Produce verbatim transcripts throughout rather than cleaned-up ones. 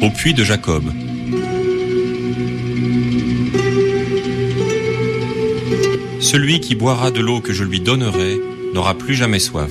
au puits de Jacob. Celui qui boira de l'eau que je lui donnerai n'aura plus jamais soif.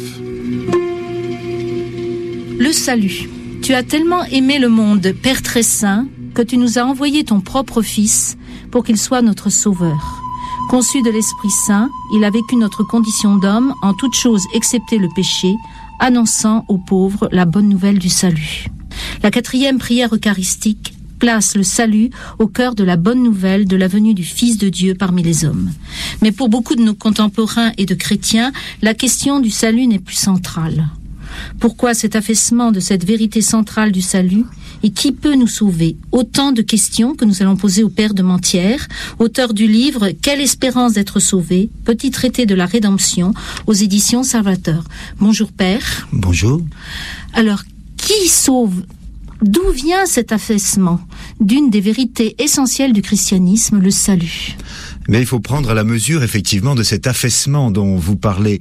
Le salut. Tu as tellement aimé le monde, Père très saint, que tu nous as envoyé ton propre Fils pour qu'il soit notre sauveur. Conçu de l'Esprit Saint, il a vécu notre condition d'homme en toutes choses excepté le péché, annonçant aux pauvres la bonne nouvelle du salut. La quatrième prière eucharistique place le salut au cœur de la bonne nouvelle de la venue du Fils de Dieu parmi les hommes. Mais pour beaucoup de nos contemporains et de chrétiens, la question du salut n'est plus centrale. Pourquoi cet affaissement de cette vérité centrale du salut et qui peut nous sauver? Autant de questions que nous allons poser au Père de Mentières, auteur du livre « Quelle espérance d'être sauvé ?» Petit traité de la rédemption aux éditions Salvateur. Bonjour Père. Bonjour. Alors, qui sauve? D'où vient cet affaissement d'une des vérités essentielles du christianisme, le salut? Mais il faut prendre la mesure effectivement de cet affaissement dont vous parlez.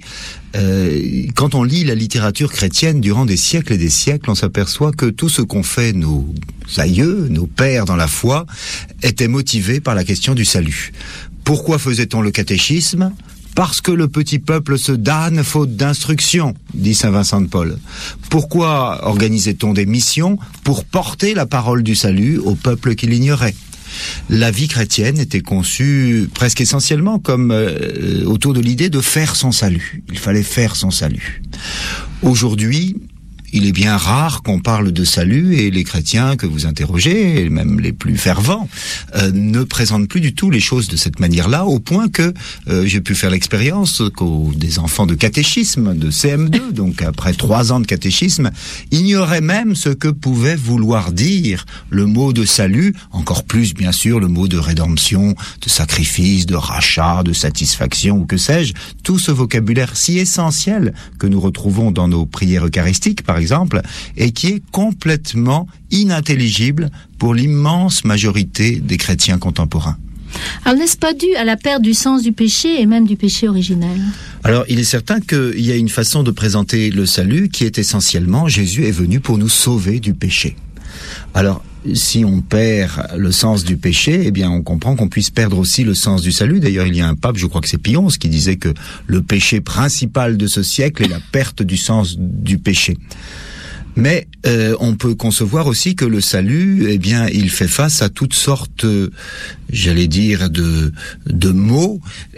Euh, quand on lit la littérature chrétienne durant des siècles et des siècles, on s'aperçoit que tout ce qu'ont fait nos aïeux, nos pères dans la foi, était motivé par la question du salut. Pourquoi faisait-on le catéchisme ? Parce que le petit peuple se damne faute d'instruction, dit saint Vincent de Paul. Pourquoi organisait-on des missions? Pour porter la parole du salut au peuple qui l'ignorait. La vie chrétienne était conçue presque essentiellement comme euh, autour de l'idée de faire son salut. Il fallait faire son salut. Aujourd'hui, il est bien rare qu'on parle de salut et les chrétiens que vous interrogez, et même les plus fervents, euh, ne présentent plus du tout les choses de cette manière-là, au point que euh, j'ai pu faire l'expérience qu'aux des enfants de catéchisme, de C M deux, donc après trois ans de catéchisme, ignoraient même ce que pouvait vouloir dire le mot de salut, encore plus bien sûr le mot de rédemption, de sacrifice, de rachat, de satisfaction ou que sais-je, tout ce vocabulaire si essentiel que nous retrouvons dans nos prières eucharistiques, par exemple, et qui est complètement inintelligible pour l'immense majorité des chrétiens contemporains. Alors n'est-ce pas dû à la perte du sens du péché et même du péché originel? Alors il est certain qu'il y a une façon de présenter le salut qui est essentiellement Jésus est venu pour nous sauver du péché. Alors si on perd le sens du péché, eh bien on comprend qu'on puisse perdre aussi le sens du salut. D'ailleurs il y a un pape, je crois que c'est Pie onze, qui disait que le péché principal de ce siècle est la perte du sens du péché. Mais euh, on peut concevoir aussi que le salut, eh bien, il fait face à toutes sortes, euh, j'allais dire, de de maux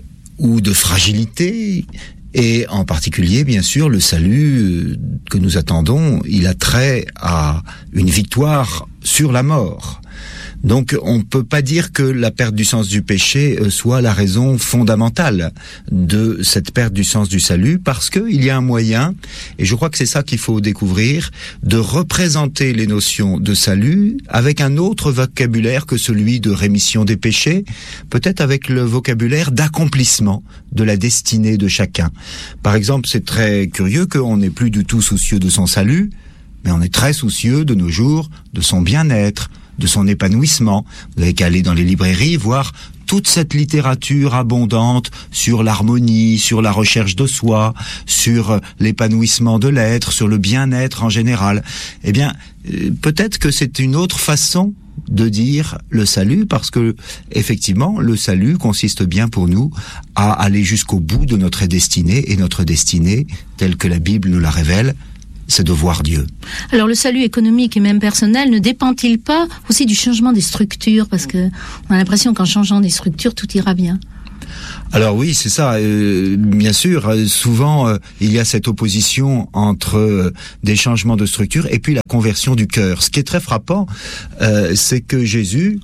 ou de fragilités. Et en particulier, bien sûr, le salut que nous attendons, il a trait à une victoire sur la mort. Donc on ne peut pas dire que la perte du sens du péché soit la raison fondamentale de cette perte du sens du salut, parce qu'il y a un moyen, et je crois que c'est ça qu'il faut découvrir, de représenter les notions de salut avec un autre vocabulaire que celui de rémission des péchés, peut-être avec le vocabulaire d'accomplissement de la destinée de chacun. Par exemple, c'est très curieux qu'on n'est plus du tout soucieux de son salut, mais on est très soucieux de nos jours de son bien-être, de son épanouissement. Vous n'avez qu'à aller dans les librairies voir toute cette littérature abondante sur l'harmonie, sur la recherche de soi, sur l'épanouissement de l'être, sur le bien-être en général. Eh bien, peut-être que c'est une autre façon de dire le salut, parce que effectivement le salut consiste bien pour nous à aller jusqu'au bout de notre destinée, et notre destinée, telle que la Bible nous la révèle, c'est de voir Dieu. Alors le salut économique et même personnel ne dépend-il pas aussi du changement des structures? Parce que on a l'impression qu'en changeant des structures, tout ira bien. Alors oui, c'est ça. Euh, bien sûr, euh, souvent euh, il y a cette opposition entre euh, des changements de structure et puis la conversion du cœur. Ce qui est très frappant, euh, c'est que Jésus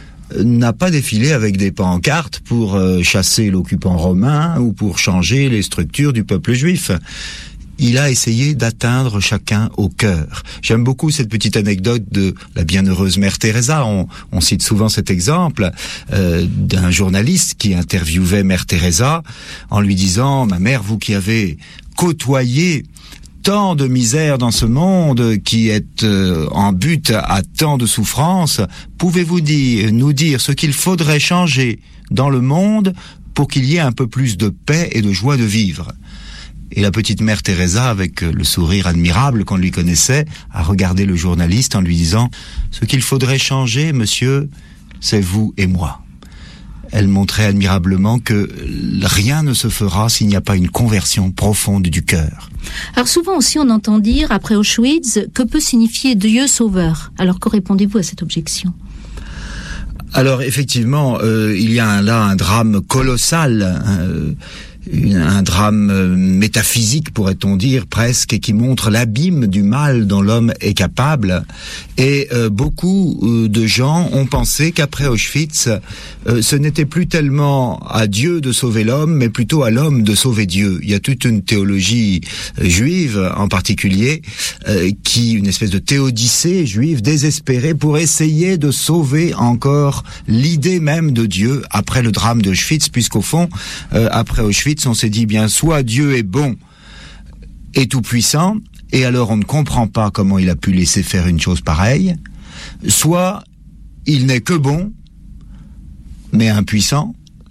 n'a pas défilé avec des pancartes pour euh, chasser l'occupant romain ou pour changer les structures du peuple juif. Il a essayé d'atteindre chacun au cœur. J'aime beaucoup cette petite anecdote de la bienheureuse mère Teresa. On, on cite souvent cet exemple euh, d'un journaliste qui interviewait mère Teresa en lui disant « Ma mère, vous qui avez côtoyé tant de misère dans ce monde, qui est euh, en but à tant de souffrances, pouvez-vous dire, nous dire ce qu'il faudrait changer dans le monde pour qu'il y ait un peu plus de paix et de joie de vivre ?» Et la petite mère Teresa, avec le sourire admirable qu'on lui connaissait, a regardé le journaliste en lui disant « Ce qu'il faudrait changer, monsieur, c'est vous et moi ». Elle montrait admirablement que rien ne se fera s'il n'y a pas une conversion profonde du cœur. Alors souvent aussi on entend dire, après Auschwitz, que peut signifier Dieu sauveur. Alors que répondez-vous à cette objection ? Alors effectivement, euh, il y a un, là un drame colossal, euh, une, un drame métaphysique pourrait-on dire presque, et qui montre l'abîme du mal dont l'homme est capable. Et euh, beaucoup euh, de gens ont pensé qu'après Auschwitz, euh, ce n'était plus tellement à Dieu de sauver l'homme, mais plutôt à l'homme de sauver Dieu. Il y a toute une théologie euh, juive en particulier, euh, qui une espèce de théodicée juive désespérée pour essayer de sauver encore l'idée même de Dieu après le drame d'Auschwitz, puisqu'au fond, euh, après Auschwitz, on s'est dit bien, soit Dieu est bon et tout-puissant, et alors on ne comprend pas comment il a pu laisser faire une chose pareille, soit il n'est que bon, mais impuissant,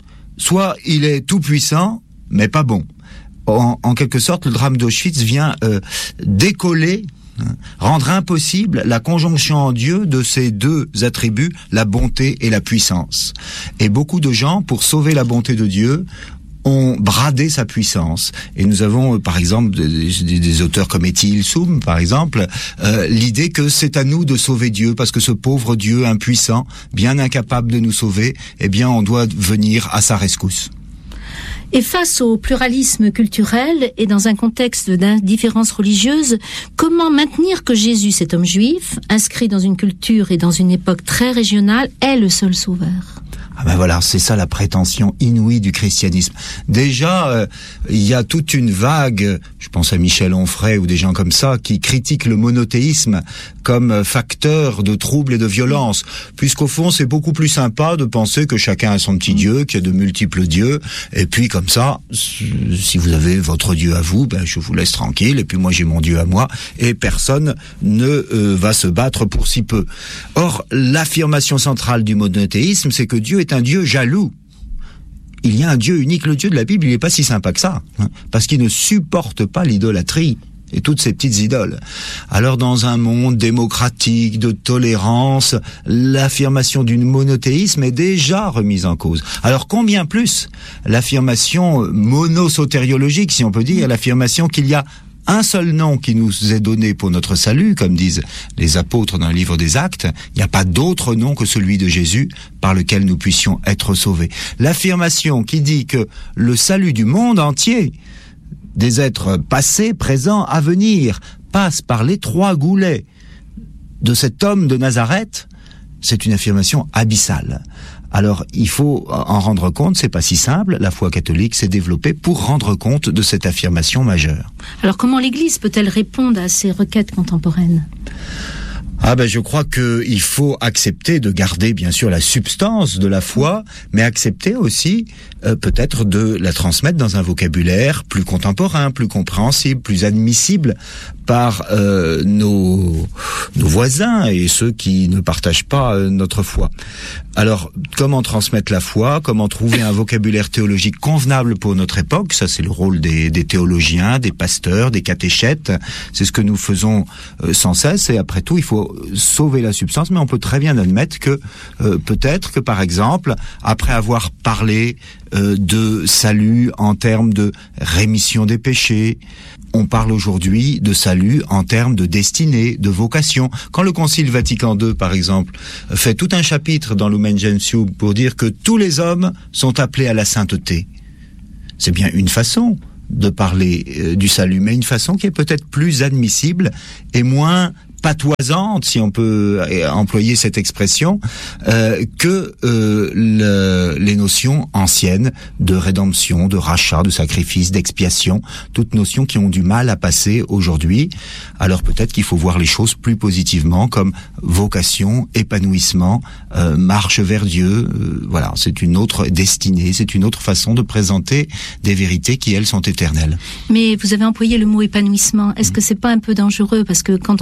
soit il est tout-puissant, mais pas bon. En, en quelque sorte, le drame d'Auschwitz vient euh, décoller, hein, rendre impossible la conjonction en Dieu de ces deux attributs, la bonté et la puissance. Et beaucoup de gens, pour sauver la bonté de Dieu, ont bradé sa puissance. Et nous avons, par exemple, des, des auteurs comme Eti Ilsoum, par exemple, euh, l'idée que c'est à nous de sauver Dieu, parce que ce pauvre Dieu impuissant, bien incapable de nous sauver, eh bien, on doit venir à sa rescousse. Et face au pluralisme culturel et dans un contexte d'indifférence religieuse, comment maintenir que Jésus, cet homme juif, inscrit dans une culture et dans une époque très régionale, est le seul sauveur ? Ah ben voilà, c'est ça la prétention inouïe du christianisme. Déjà, euh, il y a toute une vague, je pense à Michel Onfray ou des gens comme ça, qui critiquent le monothéisme comme facteur de trouble et de violence, puisqu'au fond, c'est beaucoup plus sympa de penser que chacun a son petit Dieu, qu'il y a de multiples dieux, et puis comme ça, si vous avez votre Dieu à vous, ben je vous laisse tranquille, et puis moi j'ai mon Dieu à moi, et personne ne euh, va se battre pour si peu. Or, l'affirmation centrale du monothéisme, c'est que Dieu est un Dieu jaloux. Il y a un Dieu unique, le Dieu de la Bible, il n'est pas si sympa que ça, hein, parce qu'il ne supporte pas l'idolâtrie et toutes ces petites idoles. Alors dans un monde démocratique, de tolérance, l'affirmation du monothéisme est déjà remise en cause. Alors combien plus l'affirmation monosotériologique, si on peut dire, l'affirmation qu'il y a un seul nom qui nous est donné pour notre salut, comme disent les apôtres dans le livre des Actes, il n'y a pas d'autre nom que celui de Jésus par lequel nous puissions être sauvés. L'affirmation qui dit que le salut du monde entier, des êtres passés, présents, à venir, passe par les trois goulets de cet homme de Nazareth, c'est une affirmation abyssale. Alors, il faut en rendre compte, c'est pas si simple. La foi catholique s'est développée pour rendre compte de cette affirmation majeure. Alors, comment l'Église peut-elle répondre à ces requêtes contemporaines ? Ah ben je crois que il faut accepter de garder bien sûr la substance de la foi, mais accepter aussi euh, peut-être de la transmettre dans un vocabulaire plus contemporain, plus compréhensible, plus admissible par euh, nos nos voisins et ceux qui ne partagent pas euh, notre foi. Alors comment transmettre la foi, comment trouver un vocabulaire théologique convenable pour notre époque, ça c'est le rôle des, des théologiens, des pasteurs, des catéchètes, c'est ce que nous faisons euh, sans cesse, et après tout il faut sauver la substance, mais on peut très bien admettre que euh, peut-être que par exemple, après avoir parlé euh, de salut en termes de rémission des péchés, on parle aujourd'hui de salut en termes de destinée, de vocation. Quand le Concile Vatican deux, par exemple, fait tout un chapitre dans Lumen Gentium pour dire que tous les hommes sont appelés à la sainteté, c'est bien une façon de parler euh, du salut, mais une façon qui est peut-être plus admissible et moins patoisante, si on peut employer cette expression, euh, que euh, le, les notions anciennes de rédemption, de rachat, de sacrifice, d'expiation, toutes notions qui ont du mal à passer aujourd'hui. Alors peut-être qu'il faut voir les choses plus positivement, comme vocation, épanouissement, euh, marche vers Dieu. Euh, voilà, c'est une autre destinée, c'est une autre façon de présenter des vérités qui, elles, sont éternelles. Mais vous avez employé le mot épanouissement. Est-ce mmh. que c'est pas un peu dangereux? Parce que quand on pense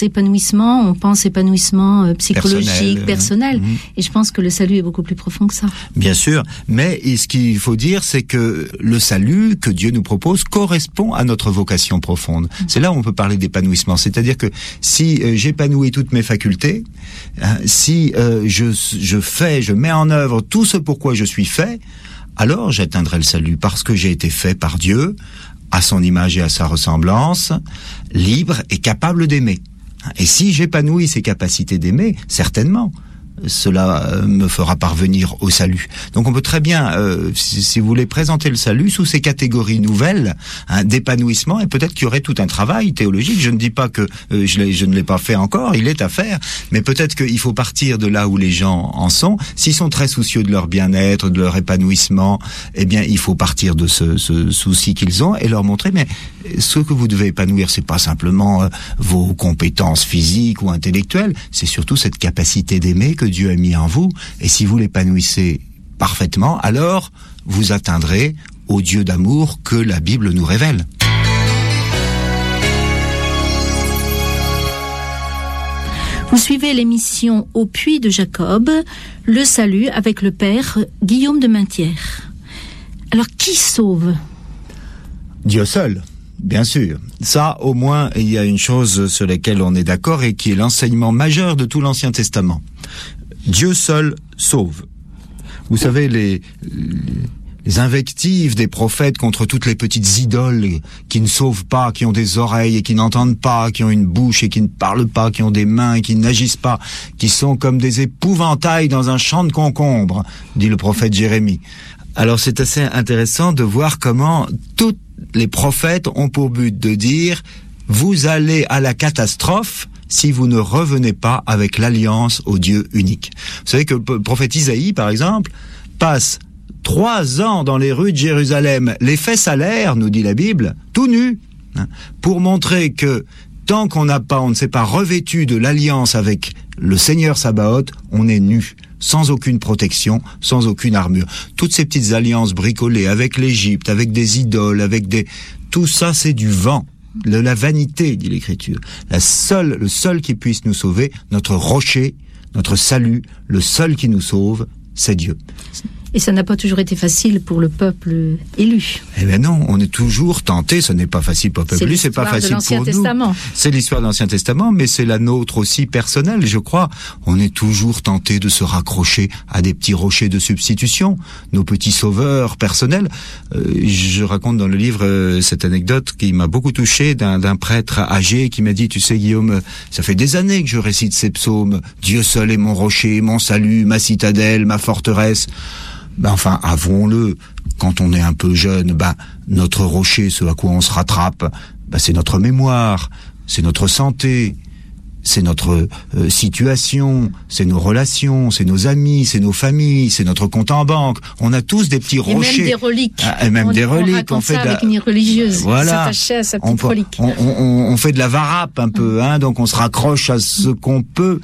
épanouissement, on pense épanouissement euh, psychologique, personnel. personnel Mmh. Et je pense que le salut est beaucoup plus profond que ça. Bien sûr, mais et ce qu'il faut dire, c'est que le salut que Dieu nous propose correspond à notre vocation profonde. Mmh. C'est là où on peut parler d'épanouissement. C'est-à-dire que si euh, j'épanouis toutes mes facultés, hein, si euh, je, je fais, je mets en œuvre tout ce pourquoi je suis fait, alors j'atteindrai le salut parce que j'ai été fait par Dieu, à son image et à sa ressemblance, libre et capable d'aimer. Et si j'épanouis ces capacités d'aimer, certainement, cela me fera parvenir au salut. Donc on peut très bien, euh, si, si vous voulez, présenter le salut sous ces catégories nouvelles, hein, d'épanouissement, et peut-être qu'il y aurait tout un travail théologique. Je ne dis pas que euh, je, l'ai, je ne l'ai pas fait encore, il est à faire, mais peut-être qu'il faut partir de là où les gens en sont. S'ils sont très soucieux de leur bien-être, de leur épanouissement, eh bien il faut partir de ce, ce souci qu'ils ont et leur montrer, mais ce que vous devez épanouir, c'est pas simplement euh, vos compétences physiques ou intellectuelles, c'est surtout cette capacité d'aimer que Dieu a mis en vous, et si vous l'épanouissez parfaitement, alors vous atteindrez au Dieu d'amour que la Bible nous révèle. Vous suivez l'émission Au Puits de Jacob, le salut avec le père Guillaume de Maintière. Alors, qui sauve ? Dieu seul. Bien sûr. Ça, au moins, il y a une chose sur laquelle on est d'accord et qui est l'enseignement majeur de tout l'Ancien Testament. Dieu seul sauve. Vous savez, les, les invectives des prophètes contre toutes les petites idoles qui ne sauvent pas, qui ont des oreilles et qui n'entendent pas, qui ont une bouche et qui ne parlent pas, qui ont des mains et qui n'agissent pas, qui sont comme des épouvantails dans un champ de concombres, dit le prophète Jérémie. Alors c'est assez intéressant de voir comment toutes les prophètes ont pour but de dire « Vous allez à la catastrophe » si vous ne revenez pas avec l'alliance au Dieu unique. Vous savez que le prophète Isaïe, par exemple, passe trois ans dans les rues de Jérusalem, les fesses à l'air, nous dit la Bible, tout nu, hein, pour montrer que tant qu'on n'a pas, on ne s'est pas revêtu de l'alliance avec le Seigneur Sabaoth, on est nu, sans aucune protection, sans aucune armure. Toutes ces petites alliances bricolées avec l'Égypte, avec des idoles, avec des... Tout ça, c'est du vent. De la vanité, dit l'Écriture. La seule, le seul qui puisse nous sauver, notre rocher, notre salut, le seul qui nous sauve, c'est Dieu. Et ça n'a pas toujours été facile pour le peuple élu. Eh bien non, on est toujours tenté, ce n'est pas facile pour le peuple élu, c'est pas facile pour nous. Testament. C'est l'histoire de l'Ancien Testament, mais c'est la nôtre aussi personnelle, je crois. On est toujours tenté de se raccrocher à des petits rochers de substitution, nos petits sauveurs personnels. Euh, je raconte dans le livre euh, cette anecdote qui m'a beaucoup touché d'un, d'un prêtre âgé qui m'a dit, tu sais Guillaume, ça fait des années que je récite ces psaumes, Dieu seul est mon rocher, mon salut, ma citadelle, ma forteresse. Ben enfin, avouons-le, quand on est un peu jeune, ben notre rocher, ce à quoi on se rattrape, ben c'est notre mémoire, c'est notre santé, c'est notre euh, situation, c'est nos relations, c'est nos amis, c'est nos familles, c'est notre compte en banque. On a tous des petits et rochers. Et même des reliques. Ah, et même on, des reliques. On, on fait ça de la... avec une religieuse. Voilà. S'attacher à sa petite on, relique. On, on, on fait de la varap un peu, hein. Donc on se raccroche à ce qu'on peut.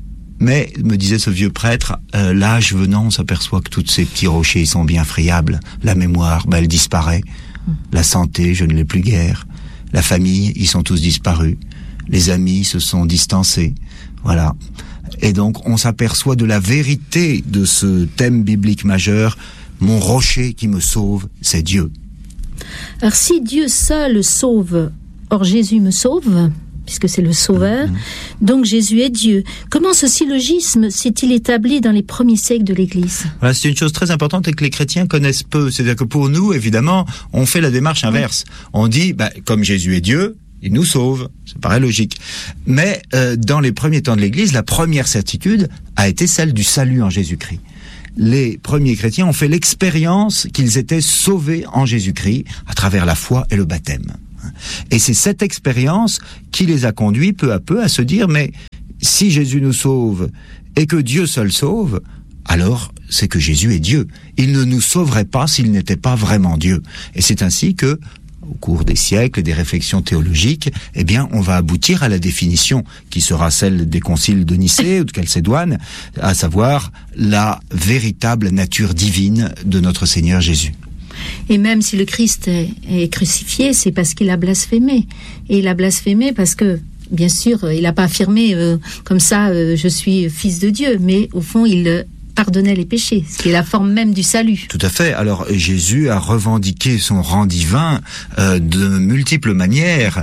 Mais, me disait ce vieux prêtre, euh, l'âge venant, on s'aperçoit que tous ces petits rochers, ils sont bien friables. La mémoire, ben, elle disparaît. La santé, je ne l'ai plus guère. La famille, ils sont tous disparus. Les amis se sont distancés. Voilà. Et donc, on s'aperçoit de la vérité de ce thème biblique majeur. Mon rocher qui me sauve, c'est Dieu. Alors, si Dieu seul sauve, or Jésus me sauve, puisque c'est le Sauveur, mmh. donc Jésus est Dieu. Comment ce syllogisme s'est-il établi dans les premiers siècles de l'Église ? Voilà, c'est une chose très importante et que les chrétiens connaissent peu. C'est-à-dire que pour nous, évidemment, on fait la démarche inverse. Mmh. On dit, bah, comme Jésus est Dieu, il nous sauve. Ça paraît logique. Mais euh, dans les premiers temps de l'Église, la première certitude a été celle du salut en Jésus-Christ. Les premiers chrétiens ont fait l'expérience qu'ils étaient sauvés en Jésus-Christ à travers la foi et le baptême. Et c'est cette expérience qui les a conduits peu à peu à se dire, mais si Jésus nous sauve et que Dieu seul sauve, alors c'est que Jésus est Dieu. Il ne nous sauverait pas s'il n'était pas vraiment Dieu. Et c'est ainsi que, au cours des siècles et des réflexions théologiques, eh bien, on va aboutir à la définition qui sera celle des conciles de Nicée ou de Chalcédoine, à savoir la véritable nature divine de notre Seigneur Jésus. Et même si le Christ est, est crucifié, c'est parce qu'il a blasphémé. Et il a blasphémé parce que bien sûr, il n'a pas affirmé euh, comme ça, euh, je suis fils de Dieu, mais au fond, il euh, pardonnait les péchés, ce qui est la forme même du salut. Tout à fait. Alors Jésus a revendiqué son rang divin euh, de multiples manières.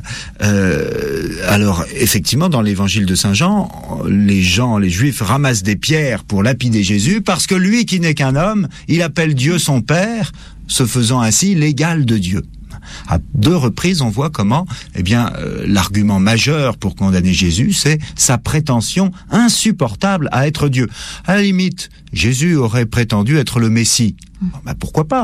Euh, alors effectivement, dans l'évangile de Saint Jean, les gens, les Juifs ramassent des pierres pour lapider Jésus parce que lui qui n'est qu'un homme, il appelle Dieu son Père, se faisant ainsi l'égal de Dieu. À deux reprises, on voit comment, eh bien, euh, l'argument majeur pour condamner Jésus, c'est sa prétention insupportable à être Dieu. À la limite, Jésus aurait prétendu être le Messie. Bon, ben, pourquoi pas ?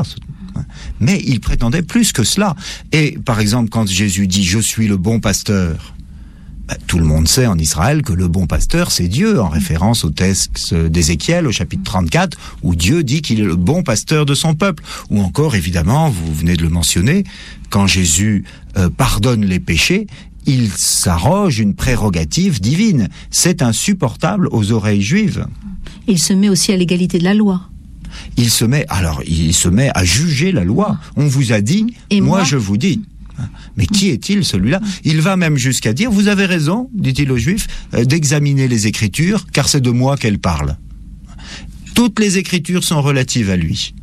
Mais il prétendait plus que cela. Et par exemple, quand Jésus dit « Je suis le bon pasteur », ben, tout le monde sait en Israël que le bon pasteur, c'est Dieu, en référence au texte d'Ézéchiel, au chapitre trente-quatre, où Dieu dit qu'il est le bon pasteur de son peuple. Ou encore, évidemment, vous venez de le mentionner, quand Jésus euh, pardonne les péchés, il s'arroge une prérogative divine. C'est insupportable aux oreilles juives. Il se met aussi à l'égalité de la loi. Il se met, alors, il se met à juger la loi. On vous a dit, Et moi, moi je vous dis. Mais qui est-il, celui-là ? Il va même jusqu'à dire, vous avez raison, dit-il aux Juifs, euh, d'examiner les Écritures, car c'est de moi qu'elles parlent. Toutes les Écritures sont relatives à lui.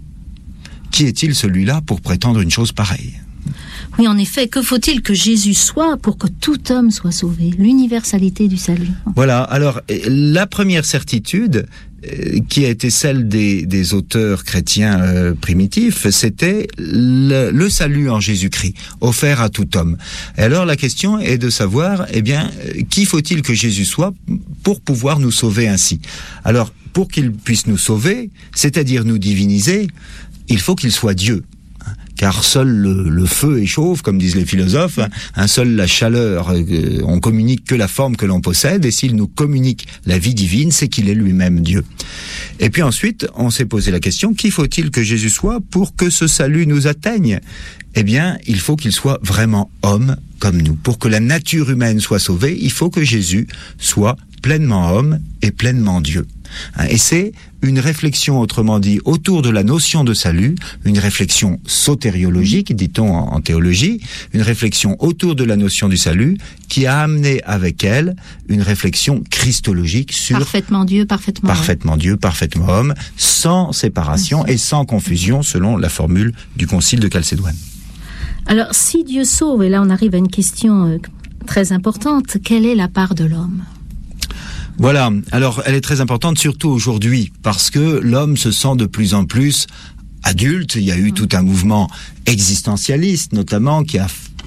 Qui est-il, celui-là, pour prétendre une chose pareille ? Oui, en effet, que faut-il que Jésus soit pour que tout homme soit sauvé ? L'universalité du salut. Voilà, alors, la première certitude, euh, qui a été celle des, des auteurs chrétiens euh, primitifs, c'était le, le salut en Jésus-Christ, offert à tout homme. Et alors, la question est de savoir, eh bien, euh, qui faut-il que Jésus soit pour pouvoir nous sauver ainsi ? Alors, pour qu'il puisse nous sauver, c'est-à-dire nous diviniser, il faut qu'il soit Dieu. Car seul le, le feu est chauve, comme disent les philosophes, hein, seule la chaleur, euh, on communique que la forme que l'on possède, et s'il nous communique la vie divine, c'est qu'il est lui-même Dieu. Et puis ensuite, on s'est posé la question, qui faut-il que Jésus soit pour que ce salut nous atteigne ? Eh bien, il faut qu'il soit vraiment homme comme nous. Pour que la nature humaine soit sauvée, il faut que Jésus soit pleinement homme et pleinement Dieu. Et c'est une réflexion, autrement dit, autour de la notion de salut, une réflexion sotériologique, dit-on en théologie, une réflexion autour de la notion du salut, qui a amené avec elle une réflexion christologique sur... Parfaitement Dieu, parfaitement homme. Parfaitement Dieu, parfaitement homme, sans séparation et sans confusion, selon la formule du Concile de Chalcédoine. Alors, si Dieu sauve, et là on arrive à une question euh, très importante, quelle est la part de l'homme ? Voilà, alors elle est très importante, surtout aujourd'hui, parce que l'homme se sent de plus en plus adulte. Il y a eu tout un mouvement existentialiste, notamment, qui a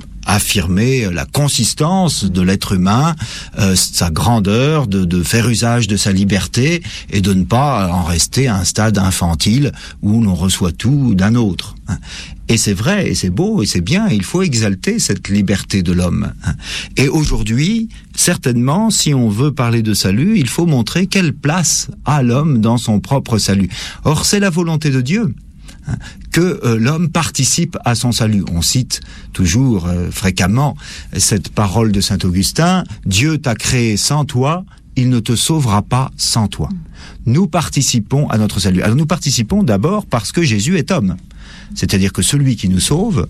affirmé la consistance de l'être humain, euh, sa grandeur, de, de faire usage de sa liberté et de ne pas en rester à un stade infantile où l'on reçoit tout d'un autre. Et c'est vrai, et c'est beau, et c'est bien, il faut exalter cette liberté de l'homme. Et aujourd'hui, certainement, si on veut parler de salut, il faut montrer quelle place a l'homme dans son propre salut. Or, c'est la volonté de Dieu que euh, l'homme participe à son salut. On cite toujours euh, fréquemment cette parole de saint Augustin, « Dieu t'a créé sans toi, il ne te sauvera pas sans toi. » Nous participons à notre salut. Alors nous participons d'abord parce que Jésus est homme. C'est-à-dire que celui qui nous sauve,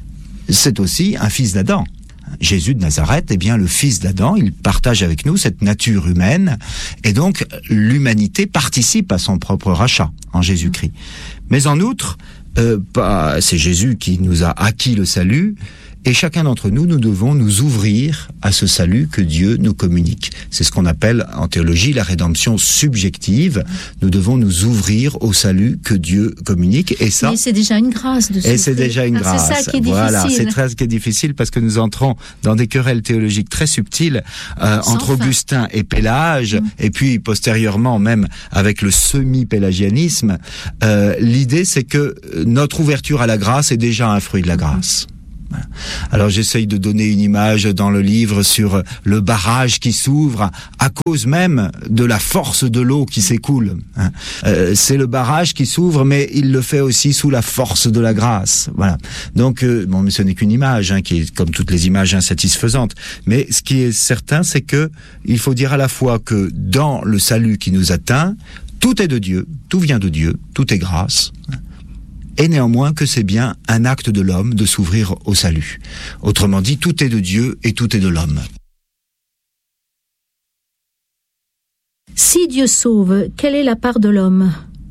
c'est aussi un fils d'Adam. Jésus de Nazareth est bien le fils d'Adam, il partage avec nous cette nature humaine, et donc l'humanité participe à son propre rachat en Jésus-Christ. Mais en outre, euh, bah, c'est Jésus qui nous a acquis le salut, et chacun d'entre nous, nous devons nous ouvrir à ce salut que Dieu nous communique. C'est ce qu'on appelle en théologie la rédemption subjective. Nous devons nous ouvrir au salut que Dieu communique. Et ça, mais c'est déjà une grâce de Et c'est déjà une ah, grâce. C'est ça qui est voilà, difficile. c'est très ce qui est difficile parce que nous entrons dans des querelles théologiques très subtiles euh, entre fin. Augustin et Pélage, mmh. et puis postérieurement même avec le semi-pélagianisme. Euh, l'idée, c'est que notre ouverture à la grâce est déjà un fruit de la grâce. Alors j'essaye de donner une image dans le livre sur le barrage qui s'ouvre à cause même de la force de l'eau qui s'écoule. Euh, c'est le barrage qui s'ouvre, mais il le fait aussi sous la force de la grâce. Voilà. Donc euh, bon, mais ce n'est qu'une image, hein, qui est comme toutes les images insatisfaisantes. Mais ce qui est certain, c'est que il faut dire à la fois que dans le salut qui nous atteint, tout est de Dieu, tout vient de Dieu, tout est grâce. Et néanmoins que c'est bien un acte de l'homme de s'ouvrir au salut. Autrement dit, tout est de Dieu et tout est de l'homme. Si Dieu sauve, quelle est la part de l'homme ?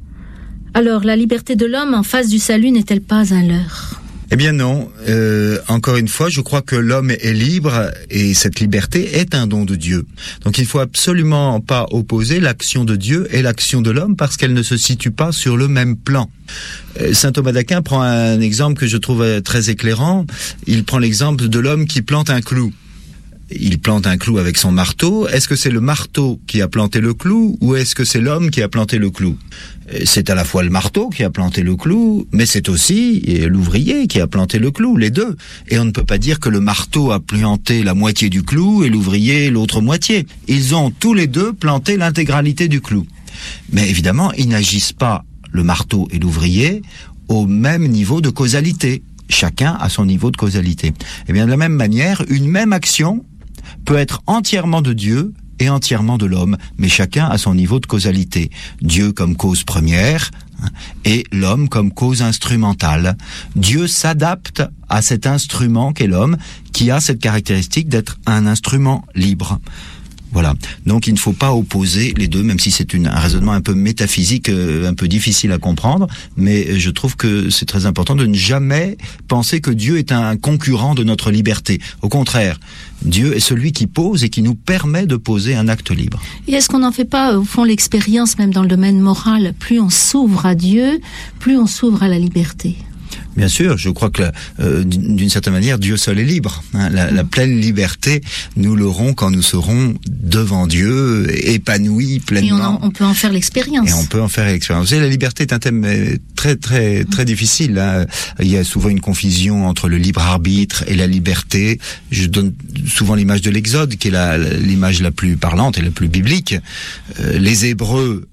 Alors, la liberté de l'homme en face du salut n'est-elle pas un leurre ? Eh bien non, euh, encore une fois, je crois que l'homme est libre et cette liberté est un don de Dieu. Donc il faut absolument pas opposer l'action de Dieu et l'action de l'homme parce qu'elles ne se situent pas sur le même plan. Euh, Saint Thomas d'Aquin prend un exemple que je trouve très éclairant. Il prend l'exemple de l'homme qui plante un clou. Il plante un clou avec son marteau. Est-ce que c'est le marteau qui a planté le clou ou est-ce que c'est l'homme qui a planté le clou ? C'est à la fois le marteau qui a planté le clou, mais c'est aussi l'ouvrier qui a planté le clou, les deux. Et on ne peut pas dire que le marteau a planté la moitié du clou et l'ouvrier l'autre moitié. Ils ont tous les deux planté l'intégralité du clou. Mais évidemment, ils n'agissent pas, le marteau et l'ouvrier, au même niveau de causalité. Chacun a son niveau de causalité. Et bien de la même manière, une même action peut être entièrement de Dieu et entièrement de l'homme, mais chacun a son niveau de causalité. Dieu comme cause première et l'homme comme cause instrumentale. Dieu s'adapte à cet instrument qu'est l'homme, qui a cette caractéristique d'être un instrument libre. Voilà. Donc il ne faut pas opposer les deux, même si c'est une, un raisonnement un peu métaphysique, euh, un peu difficile à comprendre, mais je trouve que c'est très important de ne jamais penser que Dieu est un concurrent de notre liberté. Au contraire, Dieu est celui qui pose et qui nous permet de poser un acte libre. Et est-ce qu'on n'en fait pas, au fond, l'expérience, même dans le domaine moral, plus on s'ouvre à Dieu, plus on s'ouvre à la liberté ? Bien sûr, je crois que euh, d'une certaine manière, Dieu seul est libre. Hein. La, la pleine liberté, nous l'aurons quand nous serons devant Dieu, épanouis pleinement. Et on, en, on peut en faire l'expérience. Et on peut en faire l'expérience. Et la liberté est un thème très très très difficile. Hein. Il y a souvent une confusion entre le libre arbitre et la liberté. Je donne souvent l'image de l'Exode, qui est la, l'image la plus parlante et la plus biblique. Euh, les Hébreux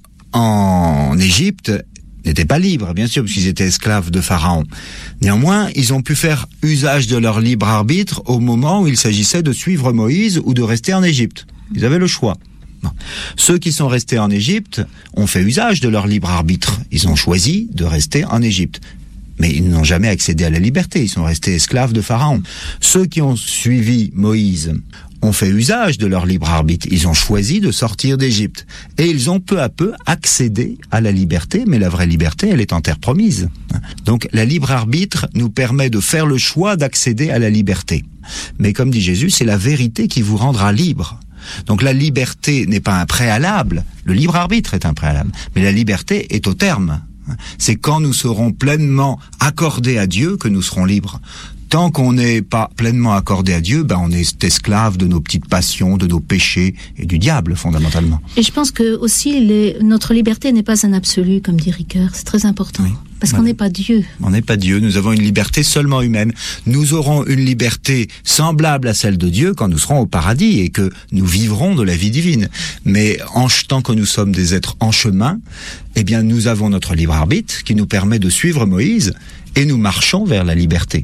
en Égypte n'étaient pas libres, bien sûr, parce qu'ils étaient esclaves de Pharaon. Néanmoins, ils ont pu faire usage de leur libre arbitre au moment où il s'agissait de suivre Moïse ou de rester en Égypte. Ils avaient le choix. Non. Ceux qui sont restés en Égypte ont fait usage de leur libre arbitre. Ils ont choisi de rester en Égypte. Mais ils n'ont jamais accédé à la liberté. Ils sont restés esclaves de Pharaon. Ceux qui ont suivi Moïse ont fait usage de leur libre arbitre. Ils ont choisi de sortir d'Égypte. Et ils ont peu à peu accédé à la liberté, mais la vraie liberté, elle est en terre promise. Donc, la libre arbitre nous permet de faire le choix d'accéder à la liberté. Mais comme dit Jésus, c'est la vérité qui vous rendra libre. Donc, la liberté n'est pas un préalable. Le libre arbitre est un préalable. Mais la liberté est au terme. C'est quand nous serons pleinement accordés à Dieu que nous serons libres. Tant qu'on n'est pas pleinement accordé à Dieu, ben on est esclave de nos petites passions, de nos péchés et du diable, fondamentalement. Et je pense que aussi les, notre liberté n'est pas un absolu, comme dit Ricoeur. C'est très important. Oui. Parce qu'on n'est pas Dieu. On n'est pas Dieu. Nous avons une liberté seulement humaine. Nous aurons une liberté semblable à celle de Dieu quand nous serons au paradis et que nous vivrons de la vie divine. Mais en tant que nous sommes des êtres en chemin, eh bien, nous avons notre libre arbitre qui nous permet de suivre Moïse et nous marchons vers la liberté.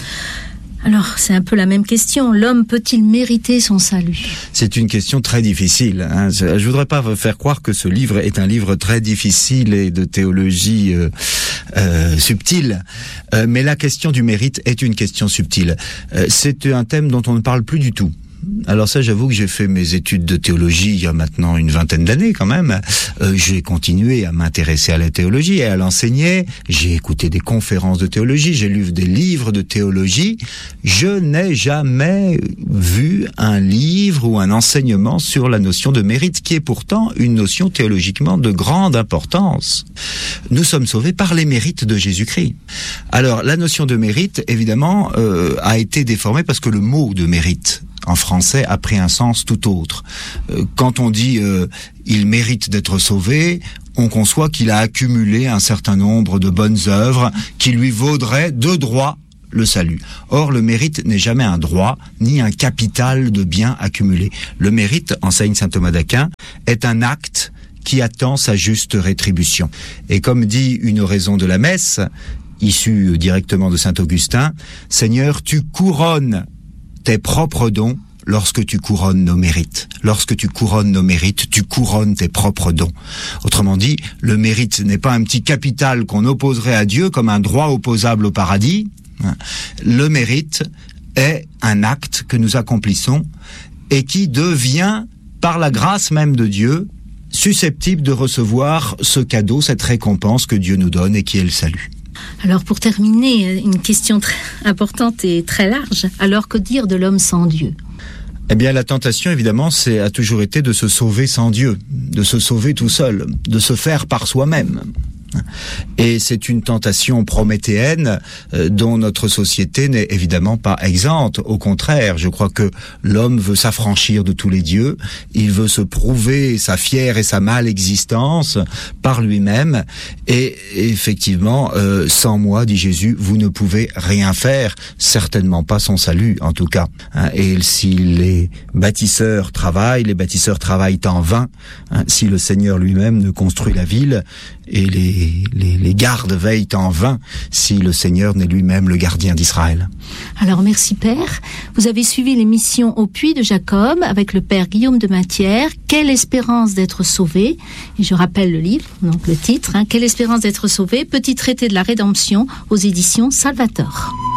Alors, c'est un peu la même question. L'homme peut-il mériter son salut ? C'est une question très difficile. Hein. Je voudrais pas faire croire que ce livre est un livre très difficile et de théologie euh, euh, subtile. Euh, mais la question du mérite est une question subtile. Euh, c'est un thème dont on ne parle plus du tout. Alors ça, j'avoue que j'ai fait mes études de théologie il y a maintenant une vingtaine d'années quand même. Euh, j'ai continué à m'intéresser à la théologie et à l'enseigner. J'ai écouté des conférences de théologie, j'ai lu des livres de théologie. Je n'ai jamais vu un livre ou un enseignement sur la notion de mérite, qui est pourtant une notion théologiquement de grande importance. Nous sommes sauvés par les mérites de Jésus-Christ. Alors, la notion de mérite, évidemment, euh, a été déformée parce que le mot de mérite en français a pris un sens tout autre. Euh, quand on dit euh, « il mérite d'être sauvé », on conçoit qu'il a accumulé un certain nombre de bonnes œuvres qui lui vaudraient de droit le salut. Or, le mérite n'est jamais un droit, ni un capital de biens accumulés. Le mérite, enseigne saint Thomas d'Aquin, est un acte qui attend sa juste rétribution. Et comme dit une oraison de la messe, issue directement de saint Augustin, « Seigneur, tu couronnes tes propres dons lorsque tu couronnes nos mérites. Lorsque tu couronnes nos mérites, tu couronnes tes propres dons. » Autrement dit, le mérite n'est pas un petit capital qu'on opposerait à Dieu comme un droit opposable au paradis. Le mérite est un acte que nous accomplissons et qui devient, par la grâce même de Dieu, susceptibles de recevoir ce cadeau, cette récompense que Dieu nous donne et qui est le salut. Alors pour terminer, une question très importante et très large. Alors que dire de l'homme sans Dieu ? Eh bien, la tentation, évidemment, c'est a toujours été de se sauver sans Dieu, de se sauver tout seul, de se faire par soi-même. Et c'est une tentation prométhéenne euh, dont notre société n'est évidemment pas exempte. Au contraire, je crois que l'homme veut s'affranchir de tous les dieux, il veut se prouver sa fière et sa mâle existence par lui-même. Et effectivement, euh, sans moi, dit Jésus, vous ne pouvez rien faire, certainement pas son salut en tout cas. Hein, et si les bâtisseurs travaillent, les bâtisseurs travaillent en vain. Hein, si le Seigneur lui-même ne construit la ville, et les, les, les gardes veillent en vain si le Seigneur n'est lui-même le gardien d'Israël. Alors merci Père, vous avez suivi l'émission Au Puits de Jacob avec le Père Guillaume de Mathière, Quelle espérance d'être sauvé, et je rappelle le livre, donc le titre, hein, Quelle espérance d'être sauvé, petit traité de la rédemption aux éditions Salvator.